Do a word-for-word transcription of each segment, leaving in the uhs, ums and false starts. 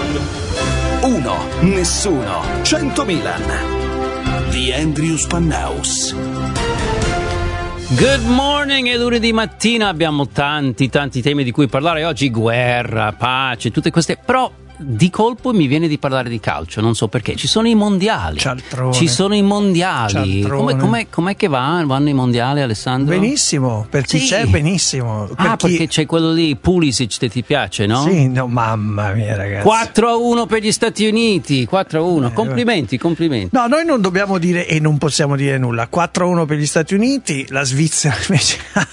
Uno, nessuno, cento Milan. The Andrew Spannaus. Good morning, è lunedì mattina, abbiamo tanti tanti temi di cui parlare oggi, guerra, pace, tutte queste, però di colpo mi viene di parlare di calcio, non so perché, ci sono i mondiali. Cialtrone. Ci sono i mondiali. Come, com'è, com'è che va? Vanno i mondiali, Alessandro? Benissimo, per chi sì. c'è benissimo. Per ah, chi... perché c'è quello lì, Pulisic, che ti piace, no? Sì, no, mamma mia ragazzi. quattro a uno per gli Stati Uniti, quattro a uno, eh, complimenti, complimenti. No, noi non dobbiamo dire e non possiamo dire nulla. quattro a uno per gli Stati Uniti, la Svizzera invece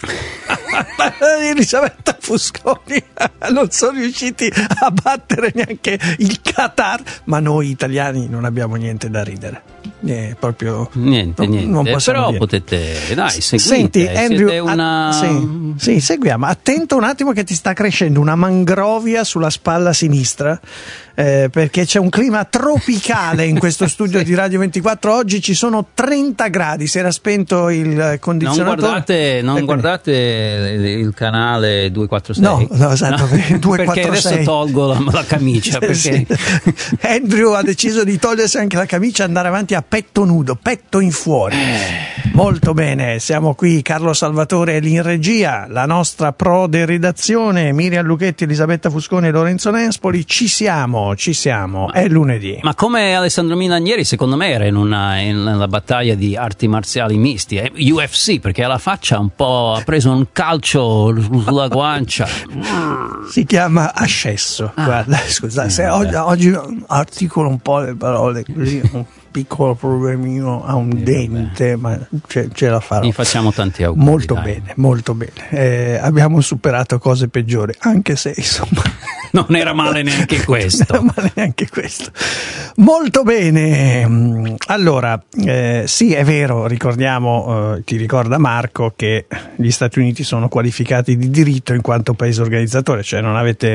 Elisabetta Fusconi non sono riusciti a battere neanche il Qatar, ma noi italiani non abbiamo niente da ridere. Eh, proprio niente, no, niente. Non però dire. Potete, dai, seguite. Senti, Andrew, una... a, sì, sì, seguiamo. Attento un attimo che ti sta crescendo una mangrovia sulla spalla sinistra, eh, perché c'è un clima tropicale in questo studio sì. di Radio ventiquattro. Oggi ci sono trenta gradi, si era spento il condizionatore. Non guardate, non guardate il canale duecentoquarantasei. No, no, esatto, no? Perché adesso tolgo la, la camicia. Perché... sì. Andrew ha deciso di togliersi anche la camicia e andare avanti a petto nudo, petto in fuori. Molto bene, siamo qui, Carlo Salvatore lì in regia, la nostra prode redazione, Miriam Lucchetti, Elisabetta Fusconi e Lorenzo Nespoli. Ci siamo, ci siamo, è lunedì. Ma come Alessandro Milanieri, secondo me era in una, in una battaglia di arti marziali misti, eh? U F C, perché alla faccia un po' ha preso un calcio sulla guancia. Si chiama ascesso. Ah. Guarda, scusa, se oggi, oggi articolo un po' le parole così, un piccolo problemino a un eh, dente, vabbè. ma ce, ce la farò. Gli facciamo tanti auguri. Molto dai. bene, molto bene. Eh, abbiamo superato cose peggiori, anche se insomma non era male neanche questo. Non era male neanche questo. Molto bene. Allora, eh, sì, è vero, ricordiamo, eh, ti ricorda Marco che gli Stati Uniti sono qualificati di diritto in quanto paese organizzatore, cioè non avete